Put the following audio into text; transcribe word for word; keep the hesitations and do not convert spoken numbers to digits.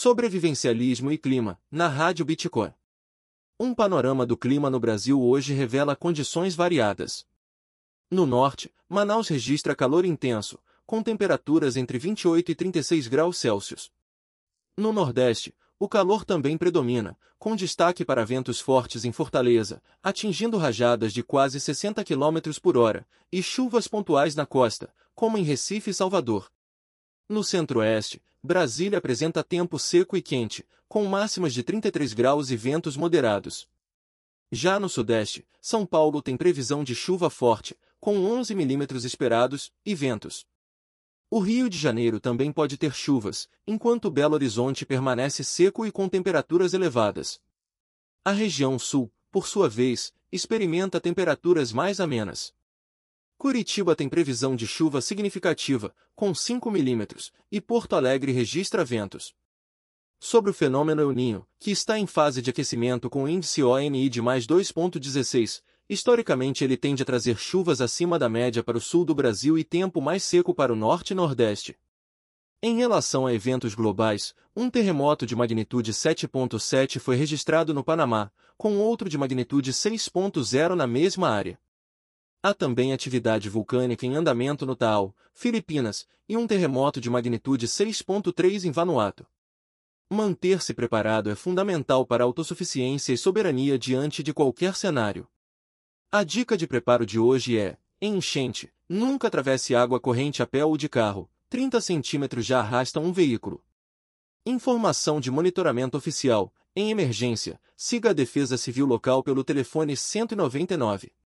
Sobrevivencialismo e clima, na Rádio Bitcoin. Um panorama do clima no Brasil hoje revela condições variadas. No norte, Manaus registra calor intenso, com temperaturas entre vinte e oito e trinta e seis graus Celsius. No nordeste, o calor também predomina, com destaque para ventos fortes em Fortaleza, atingindo rajadas de quase sessenta quilômetros por hora, e chuvas pontuais na costa, como em Recife e Salvador. No centro-oeste, Brasília apresenta tempo seco e quente, com máximas de trinta e três graus e ventos moderados. Já no sudeste, São Paulo tem previsão de chuva forte, com onze milímetros esperados, e ventos. O Rio de Janeiro também pode ter chuvas, enquanto Belo Horizonte permanece seco e com temperaturas elevadas. A região sul, por sua vez, experimenta temperaturas mais amenas. Curitiba tem previsão de chuva significativa, com cinco milímetros, e Porto Alegre registra ventos. Sobre o fenômeno El Niño, que está em fase de aquecimento com índice O N I de mais dois vírgula dezesseis, historicamente ele tende a trazer chuvas acima da média para o sul do Brasil e tempo mais seco para o norte e nordeste. Em relação a eventos globais, um terremoto de magnitude sete vírgula sete foi registrado no Panamá, com outro de magnitude seis vírgula zero na mesma área. Há também atividade vulcânica em andamento no Taal, Filipinas, e um terremoto de magnitude seis vírgula três em Vanuatu. Manter-se preparado é fundamental para a autossuficiência e soberania diante de qualquer cenário. A dica de preparo de hoje é, em enchente, nunca atravesse água corrente a pé ou de carro, trinta centímetros já arrastam um veículo. Informação de monitoramento oficial, em emergência, siga a Defesa Civil local pelo telefone cento e noventa e nove.